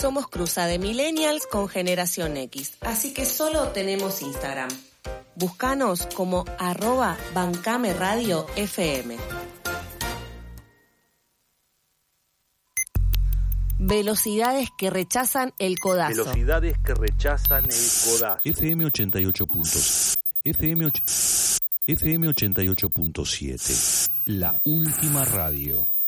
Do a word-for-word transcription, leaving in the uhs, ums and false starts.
Somos cruza de millennials con generación X, así que solo tenemos Instagram. Búscanos como arroba bancame radio F M. Velocidades que rechazan el codazo. Velocidades que rechazan el codazo. F M ochenta y ocho puntos. F M, och... F M ochenta y ocho punto siete. La última radio.